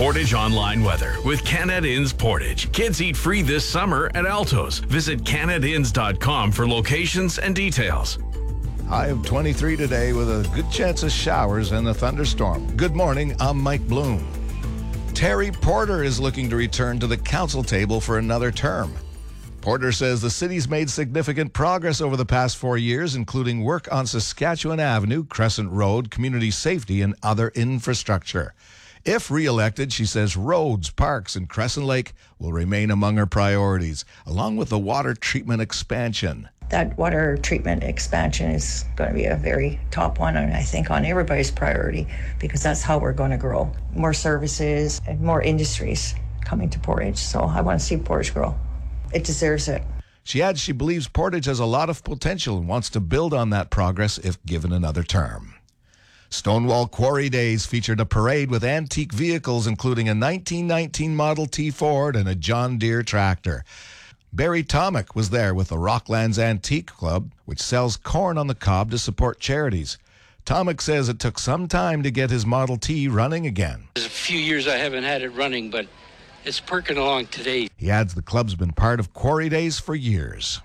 Portage Online weather with Canada Inns Portage. Kids eat free this summer at Altos. Visit CanadaInns.com for locations and details. High of 23 today with a good chance of showers and a thunderstorm. Good morning, I'm Mike Bloom. Terry Porter is looking to return to the council table for another term. Porter says the city's made significant progress over the past 4 years, including work on Saskatchewan Avenue, Crescent Road, community safety, and other infrastructure. If re-elected, she says roads, parks, and Crescent Lake will remain among her priorities, along with the water treatment expansion. That water treatment expansion is going to be a very top one, and I think on everybody's priority, because that's how we're going to grow. More services and more industries coming to Portage. So I want to see Portage grow. It deserves it. She adds she believes Portage has a lot of potential and wants to build on that progress if given another term. Stonewall Quarry Days featured a parade with antique vehicles, including a 1919 Model T Ford and a John Deere tractor. Barry Tomick was there with the Rocklands Antique Club, which sells corn on the cob to support charities. Tomick says it took some time to get his Model T running again. There's a few years I haven't had it running, but it's perking along today. He adds the club's been part of Quarry Days for years.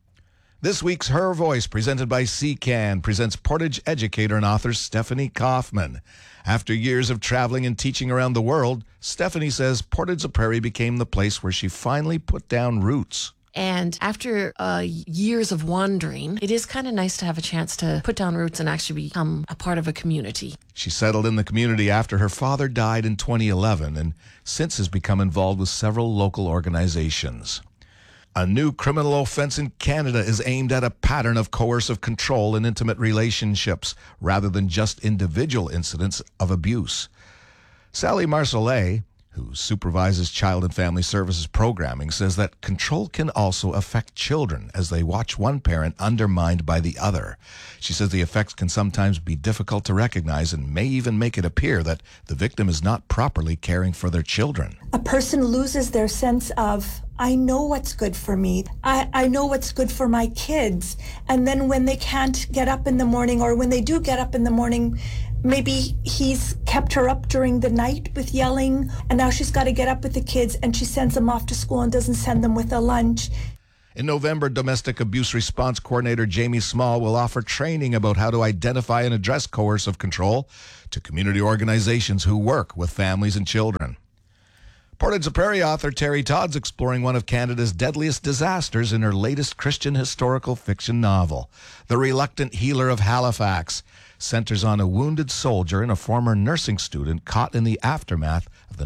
This week's Her Voice, presented by CCAN, presents Portage educator and author Stephanie Kaufman. After years of traveling and teaching around the world, Stephanie says Portage-la-Prairie became the place where she finally put down roots. And after years of wandering, it is kind of nice to have a chance to put down roots and actually become a part of a community. She settled in the community after her father died in 2011 and since has become involved with several local organizations. A new criminal offense in Canada is aimed at a pattern of coercive control in intimate relationships rather than just individual incidents of abuse. Sally Marcellet, who supervises Child and Family Services programming, says that control can also affect children as they watch one parent undermined by the other. She says the effects can sometimes be difficult to recognize and may even make it appear that the victim is not properly caring for their children. A person loses their sense of, I know what's good for me. I know what's good for my kids. And then when they can't get up in the morning, or when they do get up in the morning, maybe he's kept her up during the night with yelling, and now she's got to get up with the kids, and she sends them off to school and doesn't send them with a lunch. In November, Domestic Abuse Response Coordinator Jamie Small will offer training about how to identify and address coercive control to community organizations who work with families and children. Portage-la-Prairie author Terry Todd's exploring one of Canada's deadliest disasters in her latest Christian historical fiction novel. The Reluctant Healer of Halifax centers on a wounded soldier and a former nursing student caught in the aftermath of the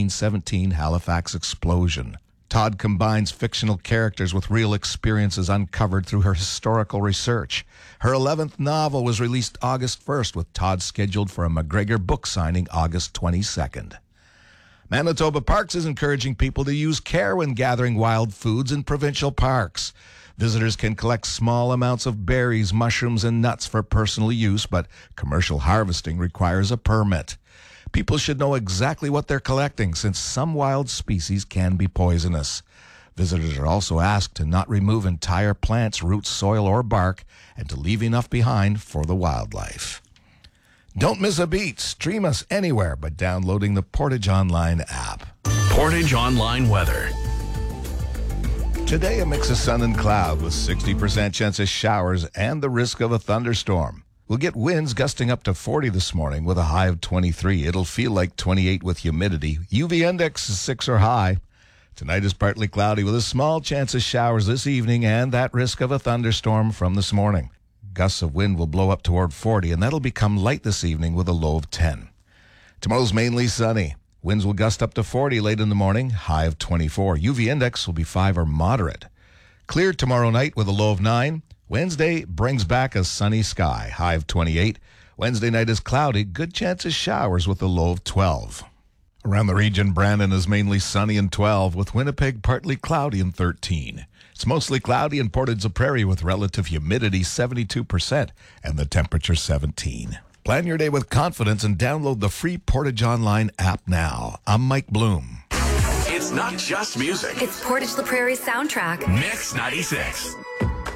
1917 Halifax explosion. Todd combines fictional characters with real experiences uncovered through her historical research. Her 11th novel was released August 1st, with Todd scheduled for a McGregor book signing August 22nd. Manitoba Parks is encouraging people to use care when gathering wild foods in provincial parks. Visitors can collect small amounts of berries, mushrooms, and nuts for personal use, but commercial harvesting requires a permit. People should know exactly what they're collecting, since some wild species can be poisonous. Visitors are also asked to not remove entire plants, roots, soil, or bark, and to leave enough behind for the wildlife. Don't miss a beat. Stream us anywhere by downloading the Portage Online app. Portage Online weather. Today, a mix of sun and cloud with 60% chance of showers and the risk of a thunderstorm. We'll get winds gusting up to 40 this morning with a high of 23. It'll feel like 28 with humidity. UV index is 6 or high. Tonight is partly cloudy with a small chance of showers this evening and that risk of a thunderstorm from this morning. Gusts of wind will blow up toward 40, and that'll become light this evening with a low of 10. Tomorrow's mainly sunny. Winds will gust up to 40 late in the morning, high of 24. UV index will be 5 or moderate. Clear tomorrow night with a low of 9. Wednesday brings back a sunny sky, high of 28. Wednesday night is cloudy, good chance of showers with a low of 12. Around the region, Brandon is mainly sunny and 12, with Winnipeg partly cloudy and 13. It's mostly cloudy in Portage-la-Prairie with relative humidity 72% and the temperature 17. Plan your day with confidence and download the free Portage Online app now. I'm Mike Bloom. It's not just music. It's Portage-la-Prairie's soundtrack. Mix 96.